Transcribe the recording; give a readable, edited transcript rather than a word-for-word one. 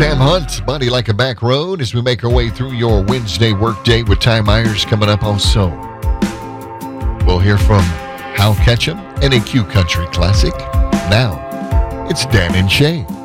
Sam Hunt, Body Like a Back Road, as we make our way through your Wednesday workday with Ty Myers coming up also. We'll hear from Hal Ketchum, NAQ Country Classic. Now, it's Dan and Shay.